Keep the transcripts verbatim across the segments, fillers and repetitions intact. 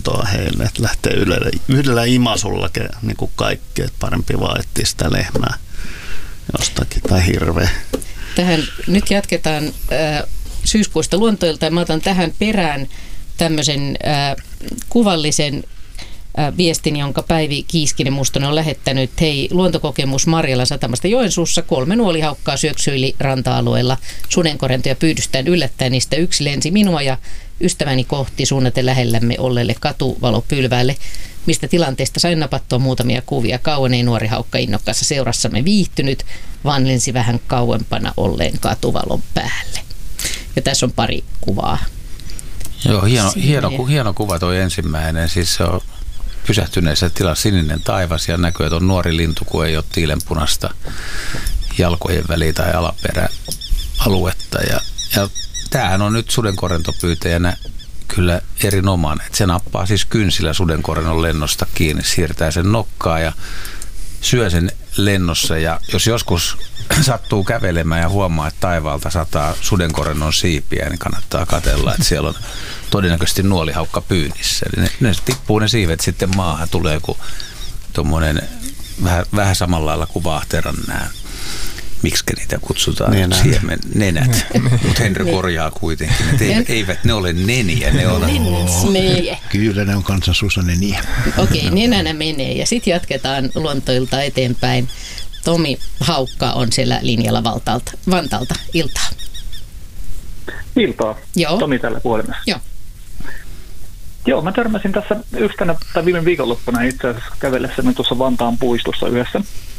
luontoa heille, että lähtee yhdellä, yhdellä imasulla niin kuin kaikki, että parempi vaan etsiä sitä lehmää jostakin tai hirveä. Tähän nyt jatketaan äh, syyskuusta luontoilta ja mä otan tähän perään tämmöisen äh, kuvallisen äh, viestin, jonka Päivi Kiiskinen-Mustonen on lähettänyt. Hei, luontokokemus Marjalan satamasta Joensuussa. Kolme nuolihaukkaa syöksyili ranta-alueella sudenkorentoja pyydystään yllättäen. Niistä yksi lensi minua ja ystäväni kohti suunnaten lähellämme olleelle katuvalopylväälle, mistä tilanteesta sain napattua muutamia kuvia. Kauan ei nuori haukka innokkaassa seurassamme viihtynyt, vaan lensi vähän kauempana olleen katuvalon päälle. Ja tässä on pari kuvaa. Joo, hieno, hieno, hieno kuva toi ensimmäinen. Siis se on pysähtyneessä tilassa sininen taivas ja näkyy, että on nuori lintu, kun ei ole tiilenpunasta jalkojen väliä tai alaperäaluetta. Ja, ja tämähän on nyt sudenkorentopyytäjänä kyllä erinomainen. Että se nappaa siis kynsillä sudenkorennon lennosta kiinni, siirtää sen nokkaa ja syö sen lennossa. Ja jos joskus sattuu kävelemään ja huomaa, että taivaalta sataa sudenkorennon siipiä, niin kannattaa katsella, että siellä on todennäköisesti nuolihaukka pyynnissä. Eli ne, ne tippuu ne siivet sitten maahan, tulee joku tuommoinen vähän, vähän samalla lailla kuin vaahteran nämä. Miksi niitä kutsutaan? Nenät. Siemen, nenät. Mutta Henry korjaa kuitenkin. Et eivät, eivät ne ole neniä. Ne on... Kyllä ne on kansansuussa neniä. Okei, okay, nenänä menee. Ja sitten jatketaan luontoilta eteenpäin. Tomi Haukka on siellä linjalla Valtalta, Vantalta. Iltaa. Iltaa. Joo. Tomi tällä puhelimessa. Joo. Joo, mä törmäsin tässä yhtenä tai viime viikonloppuna itse asiassa kävellessäni tuossa Vantaan puistossa yhdessä.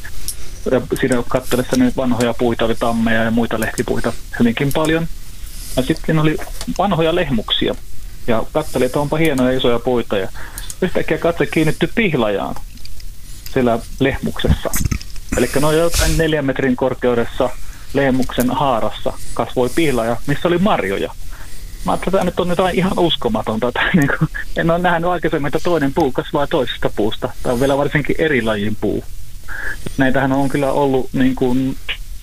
Ja siinä katsellessani vanhoja puita, oli tammeja ja muita lehtipuita hyvinkin paljon. Ja sitten oli vanhoja lehmuksia. Ja katselin, että onpa hienoja isoja puita. Ja yhtäkkiä katse kiinnittyi pihlajaan siellä lehmuksessa. Eli noin jotain neljän metrin korkeudessa lehmuksen haarassa kasvoi pihlaja, missä oli marjoja. Mä ajattelin, että tämä nyt on jotain ihan uskomatonta. Niin kuin, en ole nähnyt aikaisemmin, että toinen puu kasvaa toisesta puusta. Tämä on vielä varsinkin eri lajin puu. Näitähän on kyllä ollut niin kuin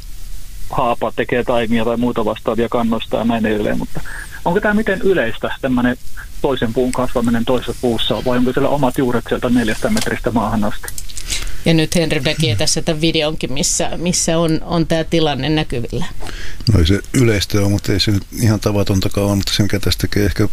haapa tekee taimia tai muuta vastaavia kannoista ja näin edelleen, mutta onko tämä miten yleistä tämmöinen toisen puun kasvaminen toisessa puussa vai onko siellä omat juuret sieltä neljästä metristä maahan asti? Ja nyt Henry näkee tässä tämän videonkin, missä, missä on, on tämä tilanne näkyvillä. No ei se yleistä ole, mutta ei se nyt ihan tavatontakaan ole, mutta se mikä tästä tekee ehkä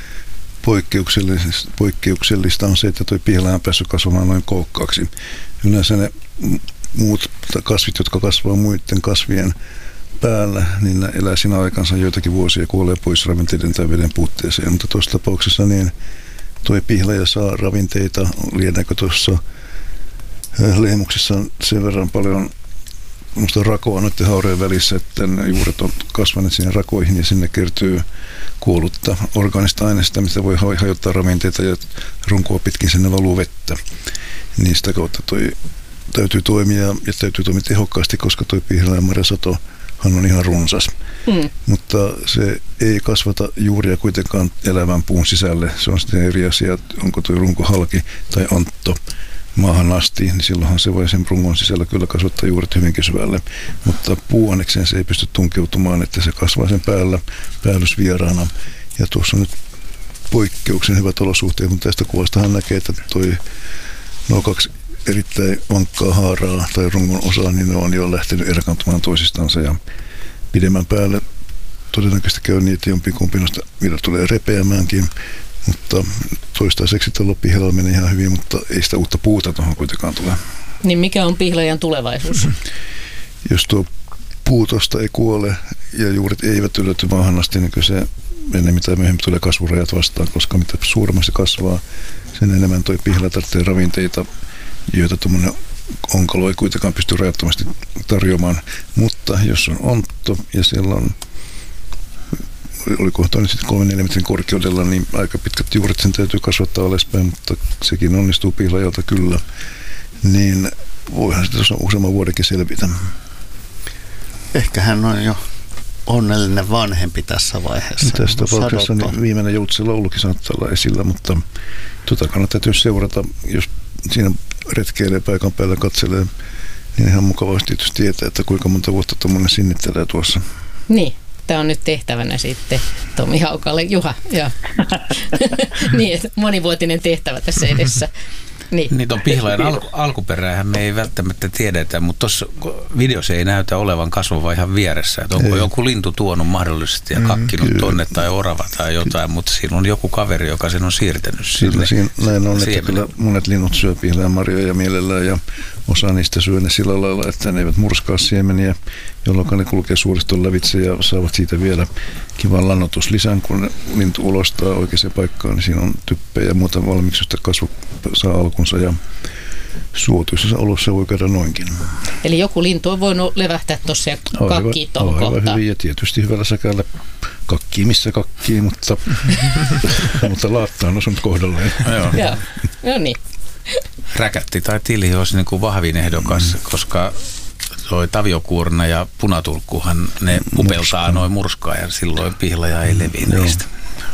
poikkeuksellista, poikkeuksellista on se, että tuo pihlaja on päässyt kasvamaan noin kookkaaksi. Yleensä ne muut kasvit, jotka kasvaa muiden kasvien päällä, niin ne elää siinä aikansa joitakin vuosia ja kuolee pois ravinteiden tai veden puutteeseen. Mutta tuossa tapauksessa niin tuo pihlaja saa ravinteita, lienääkö tuossa lehmuksissa on sen verran paljon rakoa noiden haurejen välissä, että ne juuret on kasvaneet siihen rakoihin ja sinne kertyy kuollutta orgaanista aineista, mistä voi hajottaa ravinteita ja runkoa pitkin sinne valuu vettä. Niin sitä kautta toi täytyy toimia ja täytyy toimia tehokkaasti, koska tuo pihlajanmarjasatohan on ihan runsas. Mm. Mutta se ei kasvata juuria kuitenkaan elävän puun sisälle. Se on sitten eri asia, onko tuo runko halki tai ontto maahan asti, niin silloinhan se voi sen rungon sisällä kyllä kasvattaa juuret hyvinkin syvälle. Mutta puuannekseen se ei pysty tunkeutumaan, että se kasvaa sen päällä päällysvieraana. Ja tuossa on nyt poikkeuksen hyvät olosuhteet, mutta tästä kuvastahan näkee, että toi nuo kaksi erittäin vankkaa haaraa tai rungon osaa, niin ne on jo lähtenyt erkaantumaan toisistansa ja pidemmän päälle todennäköisesti käy niin, että jompikumpi noista vielä tulee repeämäänkin, mutta toistaiseksi tuolla pihlajalla menee ihan hyvin, mutta ei sitä uutta puuta tuohon kuitenkaan tule. Niin mikä on pihlajan tulevaisuus? Jos tuo puu tuosta ei kuole ja juuret eivät ylety maahan asti, niin kyllä se enemmän tai myöhemmin tulee kasvurajat vastaan, koska mitä suuremmin se kasvaa, sen enemmän tuo pihlaja tarvitsee ravinteita, joita tuommoinen onkalo ei kuitenkaan pysty rajattomasti tarjoamaan. Mutta jos on ontto ja siellä on, oli kohta sitten kolme neljä metrin korkeudella, niin aika pitkät juuret sen täytyy kasvattaa alaspäin, mutta sekin onnistuu pihlajalta kyllä. Niin voihan sitä useamman vuodenkin selvitä. Ehkä hän on jo onnellinen vanhempi tässä vaiheessa. Tässä tapauksessa niin viimeinen joutsenlaulukin saattaa olla esillä, mutta tuota kannattaa täytyy seurata, jos siinä retkeilee paikan päällä, katselee, niin ihan mukavasti tietysti tietää, että kuinka monta vuotta tuommoinen sinnittelee tuossa. Niin, tämä on nyt tehtävänä sitten Tomi Haukalle. Juha, joo. Niin, että monivuotinen tehtävä tässä edessä. Niin. Niin tuon pihlajan al- alkuperäähän me ei välttämättä tiedetä, mutta tuossa videossa ei näytä olevan kasvava ihan vieressä. Että onko ei. joku lintu tuonut mahdollisesti ja kakkinut mm, tonne tai orava tai jotain, mutta siinä on joku kaveri, joka sen on siirtänyt sinne. Kyllä siinä näin on, että kyllä monet linnut syö pihlajan marjoja mielellään ja osa niistä syö ne sillä lailla, että ne eivät murskaa siemeniä, jolloin ne kulkee suoriston lävitse ja saavat siitä vielä kivan lannoituslisän, kun lintu ulostaa oikeaan paikkaan, niin siinä on typpejä ja muuta valmiiksi, että kasvu saa alkunsa ja suotuisessa olossa voi käydä noinkin. Eli joku lintu on voinut levähtää tuossa ja kakkii tuohon kohtaan. Aivan hyvin ja tietysti hyvällä säkällä kakkii missä kakkii, mutta, mutta laatta on osunut kohdalleen. Joo, no niin. Räkätti tai tili olisi niin kuin vahvin ehdokas, mm. koska toi taviokuurna ja punatulkkuhan ne upeltaa noin murskaa ja silloin pihlaja ei leviä mm. niistä.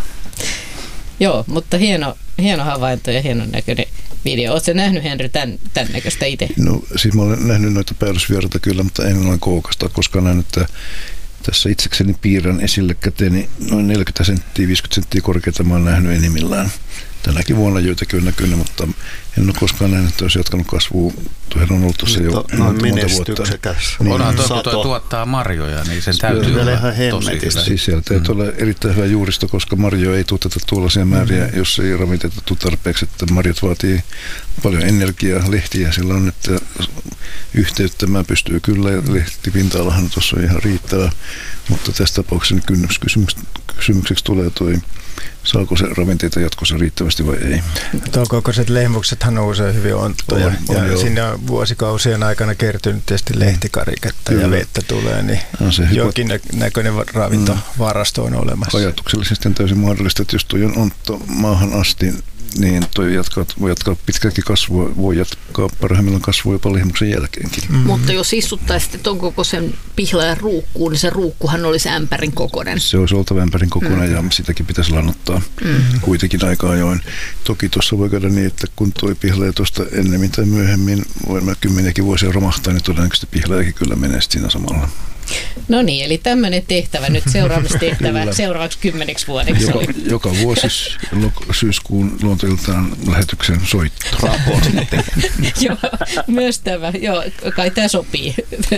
Joo, mutta hieno, hieno havainto ja hienon näköinen video. Oletko nähnyt, Henry, tämän, tämän näköistä itse? No siis mä olen nähnyt noita päällysvieraita kyllä, mutta en ole koukasta, koska näen, että tässä itsekseni piirrän esille käteeni noin neljäkymmentä senttiä, viisikymmentä senttiä korkeita mä olen nähnyt enimmillään. Tänäkin vuonna joitakin on näkynyt, mutta en ole koskaan nähnyt, että olisi jatkanut kasvua. Tuohon on ollut tuossa jo monta vuotta. Niin, onhan tuo, kun tuo tuottaa marjoja, niin sen täytyy olla tosi hyvä. Siis siellä täytyy mm. olla erittäin hyvä juuristo, koska marjoja ei tuoteta tuollaisia määriä, mm. jos ei ravitetettu tarpeeksi, että marjat vaatii paljon energiaa, lehtiä sillä on, että yhteyttämään pystyy kyllä ja lehtipinta-alahan tuossa on ihan riittävä, mutta tässä tapauksessa kynnyskysymykseksi tulee toi, saako se ravinteita jatkossa riittävästi vai ei. Tuo kokoiset lehmuksethan on usein hyvin onttoja on, on, ja joo. Sinne on vuosikausien aikana kertynyt tietysti lehtikariketta ja vettä tulee, niin no, jokin näköinen ravintovarasto on olemassa. Ajatuksellisesti on täysin mahdollista, että jos tuo on ontto maahan asti, niin toi jatkaa, voi jatkaa pitkälläkin kasvua, voi jatkaa parhaimmillaan kasvua jopa lehmuksen jälkeenkin. Mm-hmm. Mutta jos istuttaisiin ton kokoisen pihlajan ruukkuun, niin se ruukkuhan olisi ämpärin kokoinen. Se olisi oltava ämpärin kokoinen mm-hmm. ja sitäkin pitäisi lannottaa mm-hmm. kuitenkin aika ajoin. Toki tuossa voi käydä niin, että kun tuo pihlaja tuosta ennemmin tai myöhemmin, voimme kymmeniäkin vuosia romahtaa, niin todennäköisesti pihlajakin kyllä menee siinä samalla. No niin, eli tämmöinen tehtävä nyt seuraavaksi tehtävä seuraavaksi kymmeneksi vuodeksi. Joka, joka vuosi syyskuun luontoiltaan lähetyksen soitto. Joo, myös tämä. Joo, kai tämä sopii.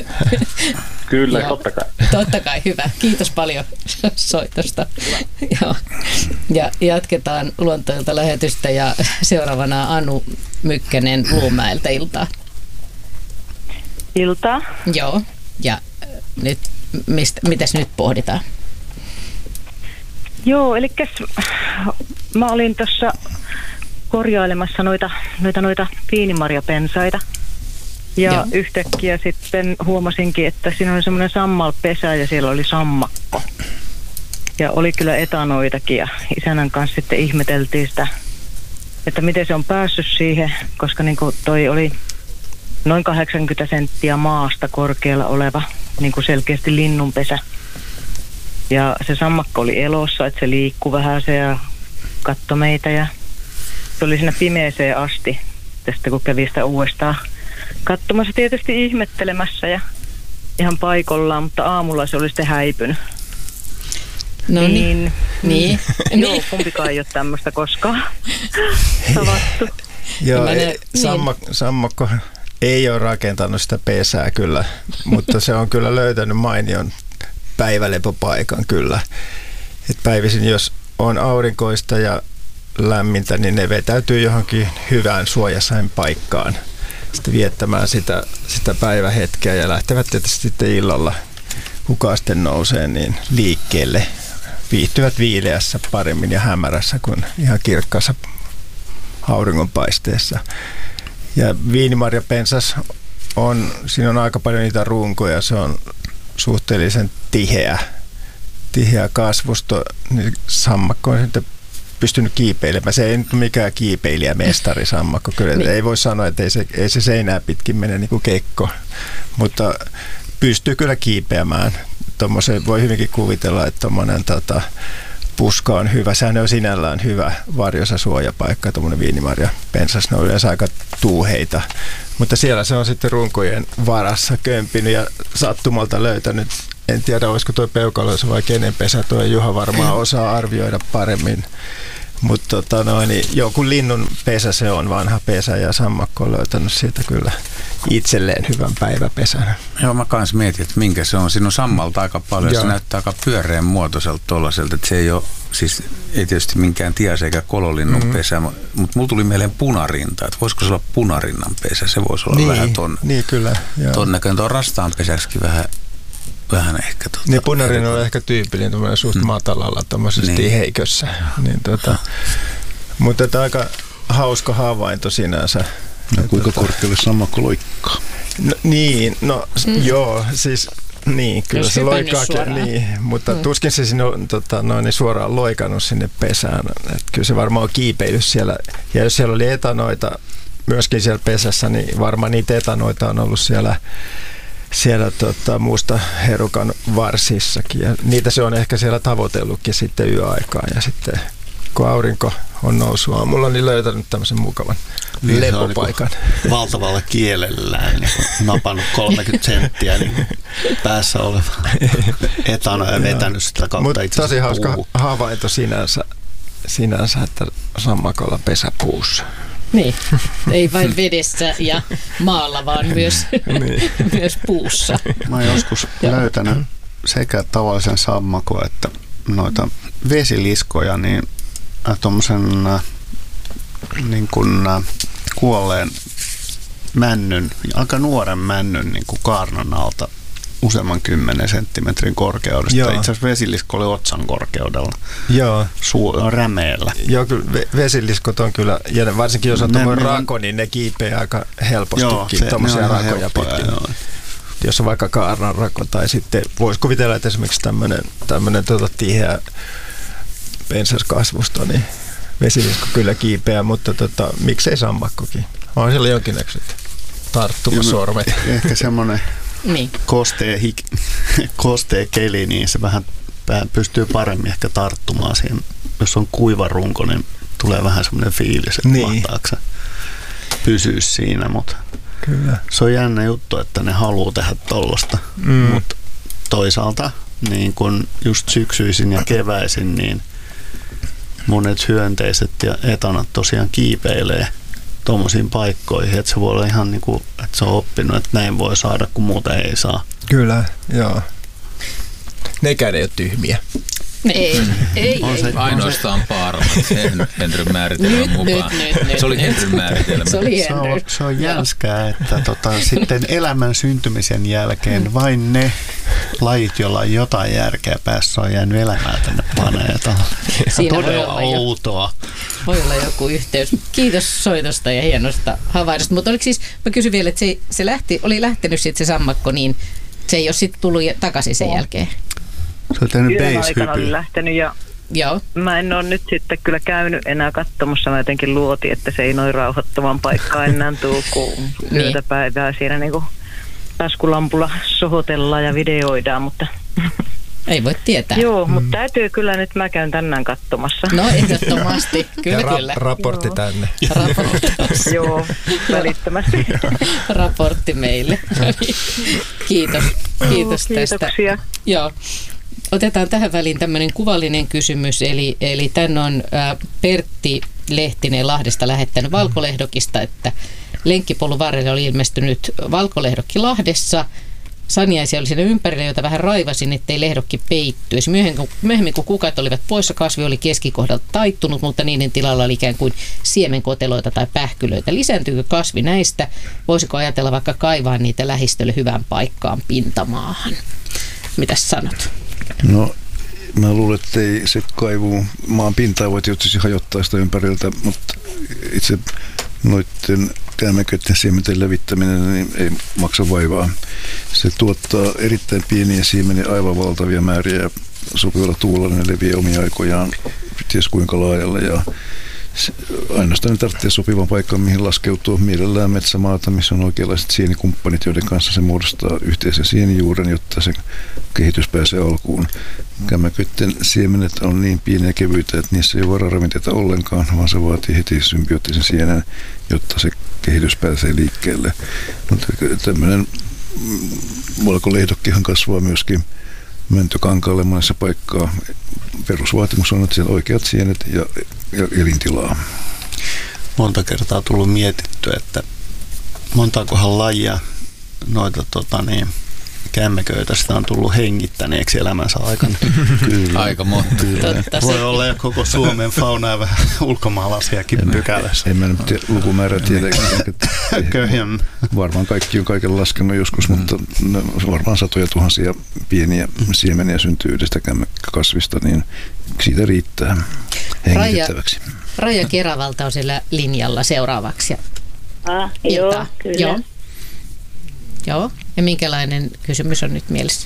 Kyllä, totta kai. Totta kai, hyvä. Kiitos paljon soitosta. Joo. Ja jatketaan luontoilta lähetystä ja seuraavana Anu Mykkänen Luumäeltä, iltaa. Iltaa. Joo, ja nyt, mistä, mitäs nyt pohditaan? Joo, eli mä olin tuossa korjailemassa noita, noita, noita viinimarjapensaita. Ja Joo. yhtäkkiä sitten huomasinkin, että siinä oli semmoinen sammalpesä ja siellä oli sammakko. Ja oli kyllä etanoitakin ja isänän kanssa sitten ihmeteltiin sitä, että miten se on päässyt siihen, koska niin kuin toi oli noin kahdeksankymmentä senttiä maasta korkealla oleva niin kuin selkeästi linnunpesä. Ja se sammakko oli elossa, että se liikkui vähän se ja katsoi meitä ja se oli siinä pimeeseen asti tästä kun kävi sitä uudestaan katsomassa tietysti ihmettelemässä ja ihan paikallaan, mutta aamulla se oli sitten häipynyt. No niin. Niin. Joo, kumpikaan ei ole tämmöistä koskaan tavattu. Joo, ei, sammak, sammakko ei ole rakentanut sitä pesää kyllä, mutta se on kyllä löytänyt mainion päivälepopaikan kyllä. Et päivisin, jos on aurinkoista ja lämmintä, niin ne vetäytyy johonkin hyvään suojasain paikkaan sitten viettämään sitä, sitä päivähetkeä ja lähtevät tietysti sitten illalla, kuka sitten nousee, niin liikkeelle. Viihtyvät viileässä paremmin ja hämärässä kuin ihan kirkkaassa auringonpaisteessa. Ja viinimarjapensas on, siinä on aika paljon niitä runkoja, se on suhteellisen tiheä, tiheä kasvusto. Niin sammakko on sitten pystynyt kiipeilemään. Se ei nyt mikään kiipeilijämestari sammakko. Kyllä niin. Ei voi sanoa, että ei se, ei se seinää pitkin mene niin kuin kekko, mutta pystyy kyllä kiipeämään. Tuommoisen voi hyvinkin kuvitella, että tuommoinen tota, puska on hyvä. Sehän on sinällään hyvä varjosa suojapaikka, tuommoinen viinimarjapensas. Ne on yleensä aika tuuheita. Mutta siellä se on sitten runkojen varassa kömpinyt ja sattumalta löytänyt en tiedä, olisiko tuo peukaloissa vai kenen pesä, tuo Juha varmaan osaa arvioida paremmin. Mutta tota niin, joku linnun pesä se on, vanha pesä, ja sammakko on löytänyt siitä kyllä itselleen hyvän päiväpesän. Joo, mä kanssa mietin, että minkä se on. Siinä on sammalta aika paljon, Joo. Se näyttää aika pyöreän muotoiselta tuollaiselta, että se ei ole, siis ei tietysti minkään tias eikä kololinnun mm-hmm. pesä, mutta mulla tuli mieleen punarinta, että voisiko se olla punarinnan pesä, se voisi olla niin, vähän ton, niin kyllä, ton näköinen, tuon rastaan pesäksikin vähän, vähän ehkä. Tota, niin punarinnan on ehkä tyypillinen tuommoinen suht mm. matalalla, tuommoisesti niin. heikössä, niin tota, mutta että aika hauska havainto sinänsä. No, kuinka korkealle sammakko loikkaa? No, niin, no mm. joo, siis niin, kyllä jos se loikkaa, niin, mutta mm. tuskin se sinne on tota, noin, suoraan loikannut sinne pesään. Et kyllä se varmaan on kiipeillyt siellä, ja jos siellä oli etanoita myöskin siellä pesässä, niin varmaan niitä etanoita on ollut siellä, siellä tota, muusta herukan varsissakin, ja niitä se on ehkä siellä tavoitellutkin sitten yöaikaan, ja sitten kun aurinko on noussut aamulla, niin löytänyt tämmöisen mukavan niin, lepopaikan. Niin valtavalla kielellään niin napannut kolmekymmentä senttiä niin päässä oleva etana ja vetänyt sitä kautta itse tosi hauska puuhun. Havainto sinänsä, sinänsä, että sammakolla pesä puussa. Niin, ei vain vedessä ja maalla, vaan myös, niin. myös puussa. Mä oon joskus löytänyt sekä tavallisen sammakon että noita vesiliskoja, niin tuommoisen äh, niin kuin äh, kuolleen männyn, aika nuoren männyn niin kuin kaarnan alta useamman kymmenen senttimetrin korkeudesta. Joo. Itse asiassa vesilisko oli otsan korkeudella. Joo. Su- rämeellä. Joo, kyllä vesiliskot on kyllä, ja varsinkin jos on tuommoinen rako, niin ne kiipeää aika helpostikin tuommoisia rakoja pitkin. Joo. Jos on vaikka kaarnan rako, tai sitten voisi kuvitella, että esimerkiksi tämmöinen, tämmöinen tuota tiheä pensaskasvusto, niin vesilisko kyllä kiipeää, mutta tota, miksei sammakkokin? On siellä jonkinnäköiset tarttumasormet. No, ehkä semmoinen niin. kostea, hik- kostea keli, niin se vähän pystyy paremmin ehkä tarttumaan siihen. Jos on kuiva runko, niin tulee vähän semmoinen fiilis, että niin. mahtaako se pysyä siinä, mutta kyllä. Se on jännä juttu, että ne haluaa tehdä tollaista, mm. mutta toisaalta niin kun just syksyisin ja keväisin, niin monet hyönteiset ja etanat tosiaan kiipeilee tuommoisiin paikkoihin, että se voi olla ihan niin kuin, että se on oppinut, että näin voi saada, kun muuta ei saa. Kyllä, joo. Nekään ei ole tyhmiä. Ei, ei, on se, ainoastaan paarmat Henryn määritelmän mukaan. Nyt, nyt, nyt, se oli Henryn määritelmä. Se, oli se, on, se on jänskää, että tota, sitten elämän syntymisen jälkeen vain ne lajit, joilla on jotain järkeä päässä, on jäänyt elämää tänne planeetalle. Todella outoa. Voi olla joku yhteys. Kiitos soitosta ja hienosta havainnosta. Mutta oliko siis, mä kysyn vielä, että se, se lähti, oli lähtenyt sitten se sammakko, niin se ei ole sitten tullut takaisin sen jälkeen. Se on tehnyt yhden aikana oli lähtenyt ja Joo. Mä en ole nyt sitten kyllä käynyt enää katsomassa. Mä jotenkin luotin, että se ei noin rauhoittavan paikkaa enää tuu, kun yötä päivää siinä niinku taskulampulla sohotellaan ja videoidaan, mutta ei voi tietää. Joo, mm. mutta täytyy kyllä nyt, mä käyn tänään katsomassa. No ehdottomasti, kyllä ja ra- kyllä. Raportti Joo. tänne. Raportti. Joo, välittömästi. Raportti meille. Kiitos, kiitos Joo, tästä. Kiitoksia. Joo. Otetaan tähän väliin tämmöinen kuvallinen kysymys, eli, eli tän on ä, Pertti Lehtinen Lahdesta lähettänyt valkolehdokista, että lenkkipolun varrelle oli ilmestynyt valkolehdokki Lahdessa. Saniaisia oli siinä ympärillä, jota vähän raivasin, ettei lehdokki peittyisi. Myöhemmin, myöhemmin kun kukat olivat poissa, kasvi oli keskikohdalta taittunut, mutta niiden tilalla oli ikään kuin siemenkoteloita tai pähkylöitä. Lisääntyykö kasvi näistä? Voisiko ajatella vaikka kaivaa niitä lähistölle hyvään paikkaan pintamaahan? Mitäs sanot? No, mä luulen, että ei se kaivu maan pintaa voi tietysti hajottaa sitä ympäriltä, mutta itse noiden käämäköiden siementen levittäminen niin ei maksa vaivaa. Se tuottaa erittäin pieniä siemeniä, aivan valtavia määriä ja sopivalla tuulella ne leviää omia aikojaan ties kuinka laajalle ja ainoastaan ne tarvitsee sopivan paikan, mihin laskeutua mielellään metsämaata, missä on oikeanlaiset sienikumppanit, joiden kanssa se muodostaa yhteisen sienijuuren, jotta se kehitys pääsee alkuun. Kämmäköiden siemenet on niin pieniä ja kevyitä, että niissä ei ole varaa ravinteita ollenkaan, vaan se vaatii heti symbioottisen sienen, jotta se kehitys pääsee liikkeelle. Mutta tämmöinen valkolehdokkihan kasvaa myöskin mäntykankaalle monessa paikkaa. Perusvaatimus on, että siellä oikeat sienet ja, ja elintilaa. Monta kertaa tullut mietittyä, että montaakohan lajia noita tota niin, kämmeköitä sitä on tullut hengittäneeksi elämänsä aikana. Kyllä. Aika monta. Voi olla ja koko Suomen fauna ja vähän ulkomaalaisiakin pykälässä. En mä nyt lukumäärä tiedä. Köhjän. Varmaan kaikki on kaiken laskenut joskus, mm. mutta varmaan satoja tuhansia pieniä siemeniä syntyy yhdestä kämmekkakasvista, niin siitä riittää hengitettäväksi. Raija, Raija Keravalta on siellä linjalla seuraavaksi. Ah, joo, kyllä. Joo. Joo. Ja minkälainen kysymys on nyt mielessä?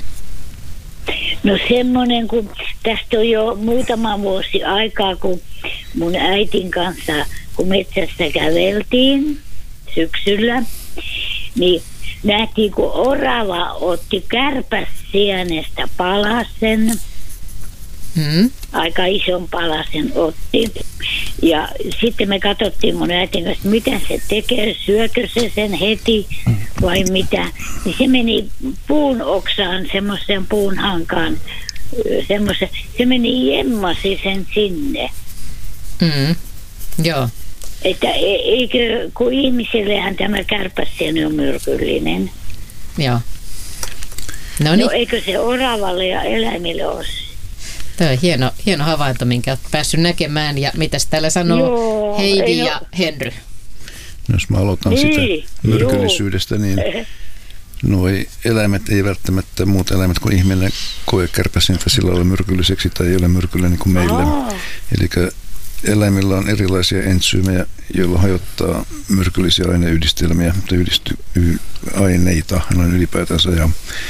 No semmoinen, kun tästä on jo muutama vuosi aikaa, kun mun äitin kanssa, kun metsässä käveltiin syksyllä, niin nähtiin, kun orava otti kärpässienestä palasen, hmm. aika ison palasen otti. Ja sitten me katsottiin mun äitin kanssa, mitä se tekee, syökö se sen heti vai mitä. Niin se meni puun oksaan, semmoisen puun hankaan, semmoisen, se meni jemmasi sen sinne. Mm. Joo. Että eikö, kun ihmisellehän tämä kärpäsieni on myrkyllinen. Joo. No, niin. No eikö se oravalle ja eläimille ole? Tämä on hieno, hieno havainto, minkä olet päässyt näkemään. Ja mitäs täällä sanoo Joo, Heidi ja ole. Henry? Jos mä aloitan niin, sitä myrkyllisyydestä, niin nuo eläimet ei välttämättä, muut eläimet kuin ihminen koe kärpäsintä sillä ole myrkylliseksi tai ei ole myrkyllinen niin kuin meille. Oh. Eli eläimillä on erilaisia entsyymejä, joilla hajottaa myrkyllisiä aineyhdistelmiä tai yhdistysaineita noin ylipäätänsä. Ja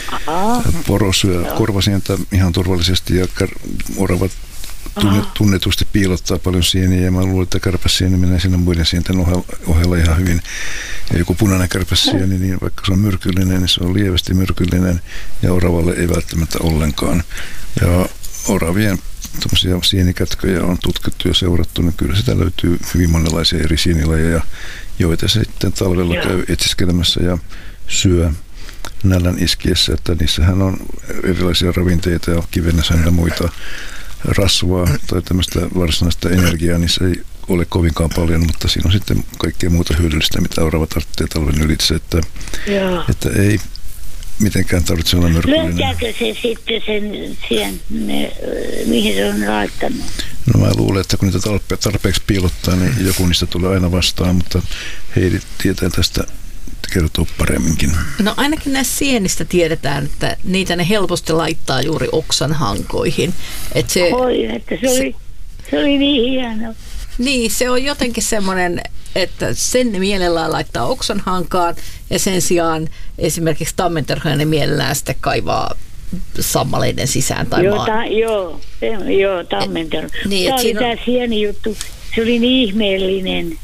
poro syö korvasientä ihan turvallisesti ja oravat tunnet, tunnetusti piilottaa paljon sieniä ja mä luulen, että kärpäsieni menee siinä muiden sienten ohella ihan hyvin. Ja joku punainen kärpäsieni, niin vaikka se on myrkyllinen, niin se on lievästi myrkyllinen ja oravalle ei välttämättä ollenkaan. Ja oravien tuommoisia sienikätköjä on tutkittu ja seurattu, niin kyllä sitä löytyy hyvin monenlaisia eri sienilajeja, joita se sitten talvella käy etsiskelemässä ja syö nälän iskiessä, että niissähän on erilaisia ravinteita ja kivennässä ja muita rasvaa tai tämmöistä varsinaista energiaa, niin se ei ole kovinkaan paljon, mutta siinä on sitten kaikkea muuta hyödyllistä, mitä orava tarvitsee talven ylitse, että, että ei mitenkään tarvitse olla myrkyllinen. Löytääkö se sitten sen siihen, mihin se on laittanut? No mä luulen, että kun niitä tarpeeksi piilottaa, niin joku niistä tulee aina vastaan, mutta Heidi tietää tästä kertoo paremminkin. No ainakin näistä sienistä tiedetään, että niitä ne helposti laittaa juuri oksan hankoihin. Että se, Oi, että se oli, se oli niin hieno. Niin, se on jotenkin semmoinen, että sen ne mielellään laittaa oksan hankaan ja sen sijaan esimerkiksi tammenterhoja ne mielellään sitten kaivaa sammaleiden sisään tai joo, maan. Ta, joo, se, joo, tammenterho. Niin, tämä oli on... tämä sieni juttu, se oli niin ihmeellinen.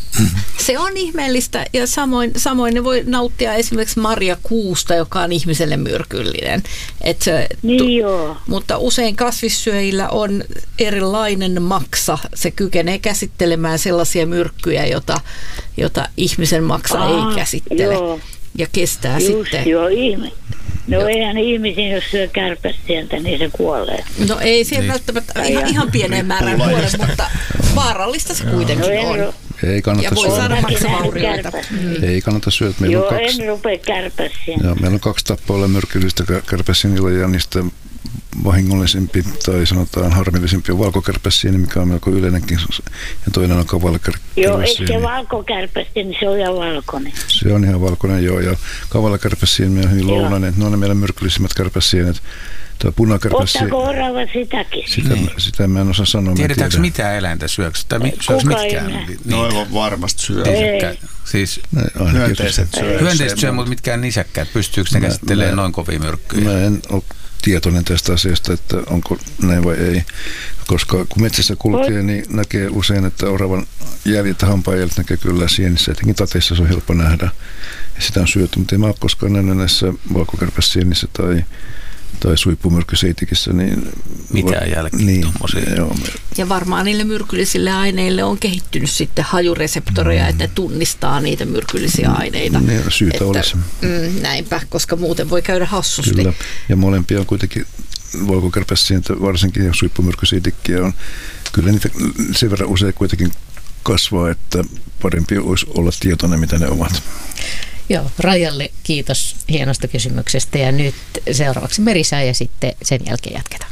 Se on ihmeellistä ja samoin, samoin ne voi nauttia esimerkiksi marjakuusta, joka on ihmiselle myrkyllinen. Et se, niin tu, joo. Mutta usein kasvissyöjillä on erilainen maksa. Se kykenee käsittelemään sellaisia myrkkyjä, jota, jota ihmisen maksa Aa, ei käsittele. Joo. Ja kestää Just, sitten. Joo, ihme. No joo. Eihän ihmisen, jos syö kärpäsientä, niin se kuolee. No ei se niin. välttämättä ihan, ihan pieneen määrään kuole, mutta vaarallista se kuitenkin no, on. Ei kannata ja voi syödä. saada maksavaurioita. Mm. Ei kannata syödä. Meillä Joo, on kaksi, en rupea kärpäsiä. Joo, meillä on kaksi tappoilla myrkyllistä kärpäsienillä ja niistä vahingollisempi tai sanotaan harmillisempi on valkokärpäsieni, mikä on melko yleinenkin. Ja toinen on kavalakärpäsieni. Joo, eikö se valkokärpäsieni, se on ihan valkoinen. Se on ihan valkoinen, joo. Ja kavalakärpäsieni on hyvin lounainen. Ne on ne meidän myrkyllisimmät kärpäsienet. Tuo punakärpäsieni. Ottaako orava sitäkin? Sitä, niin. sitä mä en osaa sanoa. Tiedetäänkö mitä eläintä syöksi? Tai syöksi mitkään? No varmasti syö. Siis hyönteiset syö. Hyönteiset syö, mutta mitkään nisäkkäät. Pystyykö ne käsittelemään noin kovia myrkkyjä? Mä en ole tietoinen tästä asiasta, että onko näin vai ei. Koska kun metsässä kulkee, niin näkee usein, että oravan jäljet ja hampaajäljet näkee kyllä sienissä. Etenkin tateissa se on helppo nähdä. Ja sitä on syöty, mutta en mä ole koskaan nähnyt näissä valkokärpäsienissä tai tai suipumyrkkyseitikissä, niin mitään jälkiä niin, tommosia. Ja varmaan niille myrkyllisille aineille on kehittynyt sitten hajureseptoreja, mm. että ne tunnistaa niitä myrkyllisiä aineita. Niin, syytä että, olisi. Mm, näinpä, koska muuten voi käydä hassusti. Kyllä, ja molempia on kuitenkin valkokärpäsiä, varsinkin jos huippumyrkkysiitikkiä on. Kyllä niitä sen verran usein kuitenkin kasvaa, että parempi olisi olla tietoinen, mitä ne ovat. Joo, Rajalle kiitos hienosta kysymyksestä ja nyt seuraavaksi merisää ja sitten sen jälkeen jatketaan.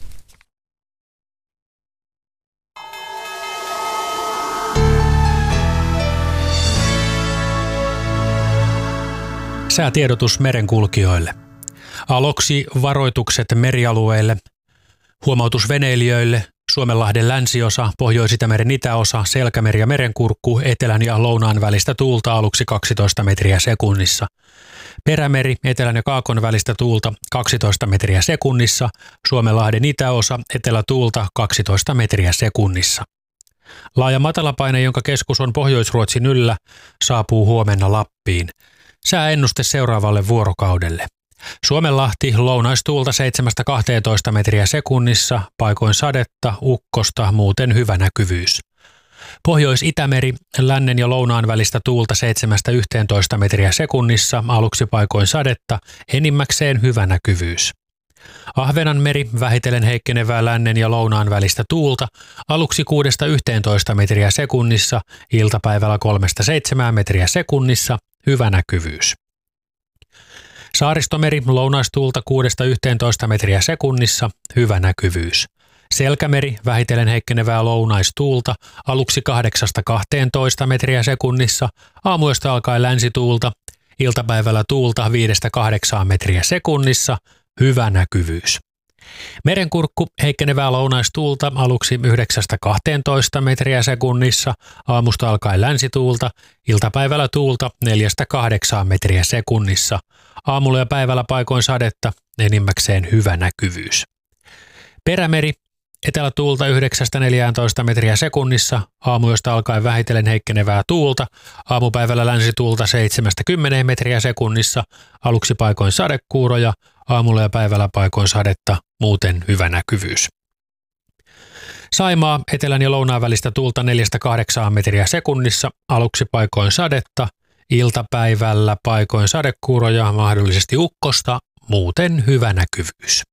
Säätiedotus merenkulkijoille. Aloksi varoitukset merialueille, huomautus veneilijöille, Suomenlahden länsiosa, Pohjois-Itämeren itäosa, Selkämeri ja Merenkurkku, etelän ja lounaan välistä tuulta aluksi kaksitoista metriä sekunnissa. Perämeri, etelän ja kaakon välistä tuulta kaksitoista metriä sekunnissa, Suomenlahden itäosa, etelätuulta kaksitoista metriä sekunnissa. Laaja matalapaine, jonka keskus on Pohjois-Ruotsin yllä, saapuu huomenna Lappiin. Sääennuste seuraavalle vuorokaudelle. Suomenlahti, lounaistuulta seitsemästä kahteentoista metriä sekunnissa, paikoin sadetta, ukkosta, muuten hyvä näkyvyys. Pohjois-Itämeri, lännen ja lounaan välistä tuulta seitsemästä yhteentoista metriä sekunnissa, aluksi paikoin sadetta, enimmäkseen hyvä näkyvyys. Ahvenanmeri, vähitellen heikkenevää lännen ja lounaan välistä tuulta, aluksi kuudesta yhteentoista metriä sekunnissa, iltapäivällä kolmesta seitsemään metriä sekunnissa, hyvä näkyvyys. Saaristomeri, lounaistuulta kuudesta yhteentoista metriä sekunnissa, hyvä näkyvyys. Selkämeri, vähitellen heikkenevää lounaistuulta, aluksi kahdeksasta kahteentoista metriä sekunnissa, aamuyöstä alkaen länsituulta, iltapäivällä tuulta viidestä kahdeksaan metriä sekunnissa, hyvä näkyvyys. Merenkurkku, heikkenevää lounaistuulta, aluksi yhdeksästä kahteentoista metriä sekunnissa, aamusta alkaen länsituulta, iltapäivällä tuulta neljästä kahdeksaan metriä sekunnissa, aamulla ja päivällä paikoin sadetta, enimmäkseen hyvä näkyvyys. Perämeri, etelätuulta yhdeksästä neljääntoista metriä sekunnissa, aamuyöstä alkaen vähitellen heikkenevää tuulta, aamupäivällä länsituulta seitsemästä kymmeneen metriä sekunnissa, aluksi paikoin sadekuuroja, aamulla ja päivällä paikoin sadetta, muuten hyvä näkyvyys. Saimaa, etelän ja lounaan välistä tuulta neljästä kahdeksaan metriä sekunnissa, aluksi paikoin sadetta, iltapäivällä paikoin sadekuuroja, mahdollisesti ukkosta, muuten hyvä näkyvyys.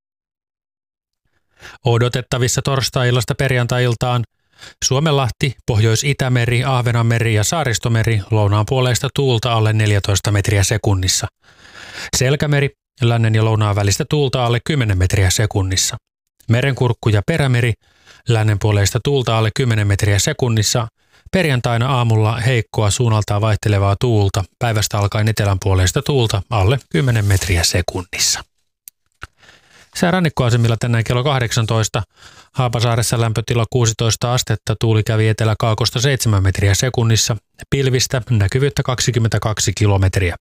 Odotettavissa torstai-illasta perjantai-iltaan Suomenlahti, Pohjois-Itämeri, Ahvenanmeri ja Saaristomeri, lounaan puoleista tuulta alle neljätoista metriä sekunnissa. Selkämeri, lännen ja lounaan välistä tuulta alle kymmenen metriä sekunnissa. Merenkurkku ja Perämeri, lännen puoleista tuulta alle kymmenen metriä sekunnissa. Perjantaina aamulla heikkoa suunnaltaan vaihtelevaa tuulta, päivästä alkaen etelän puoleista tuulta alle kymmenen metriä sekunnissa. Sää rannikkoasemilla tänään kello kahdeksantoista. Haapasaaressa lämpötila kuusitoista astetta, tuuli kävi etelä-kaakosta seitsemän metriä sekunnissa, pilvistä näkyvyyttä kaksikymmentäkaksi kilometriä.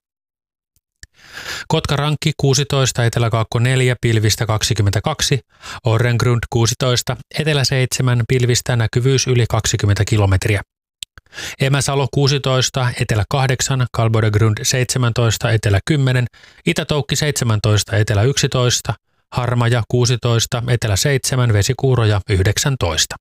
Kotkarankki kuusitoista, etelä-kaakko neljä, pilvistä kaksikymmentäkaksi, Orrengrund kuusitoista, etelä seitsemän, pilvistä näkyvyys yli kaksikymmentä kilometriä. Emäsalo kuusitoista, etelä kahdeksan, Kalbodegrund seitsemäntoista, etelä kymmenen, Itä-Toukki seitsemäntoista, etelä yksitoista, Harmaja kuusitoista, etelä seitsemän, Vesikuuroja yhdeksäntoista.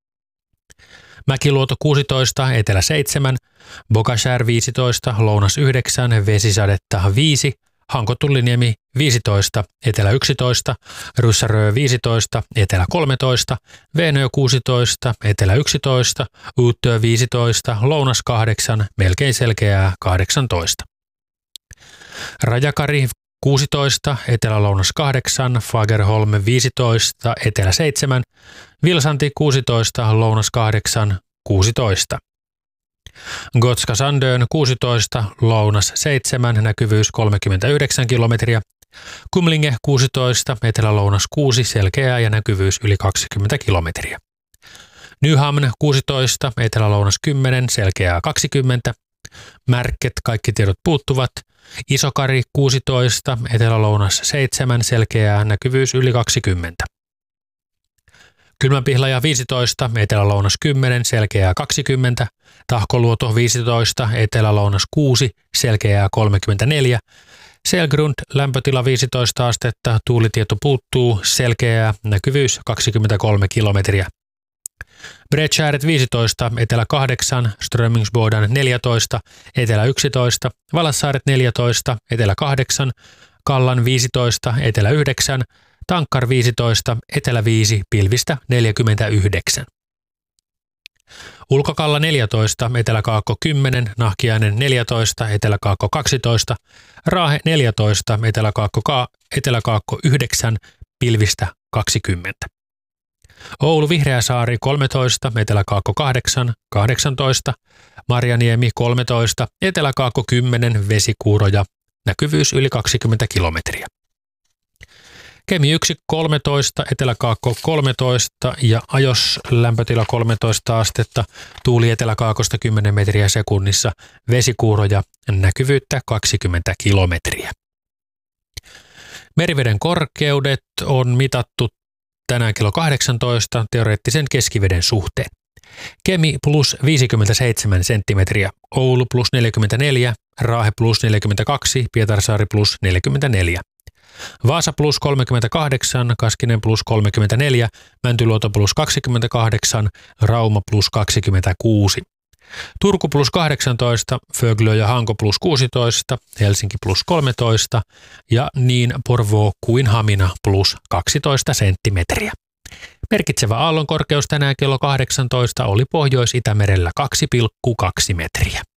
Mäkiluoto kuusitoista, etelä seitsemän, Bogashär viisitoista, lounas yhdeksän, Vesisadetta viisi, Hankotulliniemi viisitoista, etelä yksitoista, Ryssärö viisitoista, etelä kolmetoista, Veenö kuusitoista, etelä yksitoista, Uuttyö viisitoista, lounas kahdeksan, melkein selkeää kahdeksantoista. Rajakari kuusitoista, etelä-lounas kahdeksan, Fagerholm viisitoista, etelä seitsemän, Vilsanti kuusitoista, lounas kahdeksan, kuusitoista. Gotska Sandön kuusitoista, lounas seitsemän, näkyvyys kolmekymmentäyhdeksän kilometriä. Kumlinge kuusitoista, etelä-lounas kuusi, selkeää ja näkyvyys yli kaksikymmentä kilometriä. Nyhamn kuusitoista, etelä-lounas kymmenen, selkeää kaksikymmentä. Märket, kaikki tiedot puuttuvat. Isokari kuusitoista, etelä-lounas seitsemän, selkeää näkyvyys yli kaksikymmentä. Kylmänpihlaja viisitoista, etelä-lounas kymmenen, selkeää kaksikymmentä. Tahkoluoto viisitoista, etelä-lounas kuusi, selkeää kolmekymmentäneljä. Selgrund, lämpötila viisitoista astetta, tuulitieto puuttuu, selkeää näkyvyys kaksikymmentäkolme kilometriä. Bredskärret viisitoista, etelä kahdeksan, Strömingsboden neljätoista, etelä yksitoista, Valassaaret neljätoista, etelä kahdeksan, Kallan viisitoista, etelä yhdeksän, Tankkar viisitoista, Etelä viisi, pilvistä neljäkymmentäyhdeksän. Ulkokalla neljätoista, Etelä-Kaakko kymmenen, Nahkiainen neljätoista, Etelä-Kaakko kaksitoista, Raahe neljätoista, Etelä-Kaakko, Etelä-Kaakko yhdeksän, pilvistä kaksikymmentä. Oulu Vihreäsaari kolmetoista, Etelä-Kaakko kahdeksan, kahdeksantoista, Marjaniemi kolmetoista, Etelä-Kaakko kymmenen, vesikuuroja, näkyvyys yli kaksikymmentä kilometriä. Kemi yksi kolmetoista, Etelä-Kaakko kolmetoista ja Ajos lämpötila kolmetoista astetta, tuuli Etelä-Kaakosta kymmenen metriä sekunnissa, vesikuuroja, näkyvyyttä kaksikymmentä kilometriä. Meriveden korkeudet on mitattu tänään kello kahdeksantoista teoreettisen keskiveden suhteen. Kemi plus viisikymmentäseitsemän senttimetriä, Oulu plus neljäkymmentäneljä, Raahe plus neljäkymmentäkaksi, Pietarsaari plus neljäkymmentäneljä. Vaasa plus kolmekymmentäkahdeksan, Kaskinen plus kolmekymmentäneljä, Mäntyluoto plus kaksikymmentäkahdeksan, Rauma plus kaksikymmentäkuusi. Turku plus kahdeksantoista, Föglö ja Hanko plus kuusitoista, Helsinki plus kolmetoista ja niin Porvoo kuin Hamina plus kaksitoista senttimetriä. Merkitsevä aallonkorkeus tänään kello kahdeksantoista oli Pohjois-Itämerellä kaksi pilkku kaksi metriä.